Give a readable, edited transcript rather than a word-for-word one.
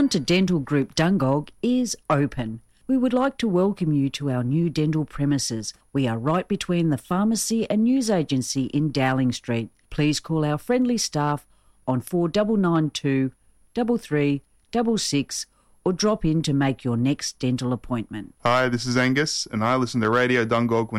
Hunter Dental Group Dungog is open. We would like to welcome you to our new dental premises. We are right between the pharmacy and news agency in Dowling Street. Please call our friendly staff on 4992 3366 or drop in to make your next dental appointment. Hi, this is Angus and I listen to Radio Dungog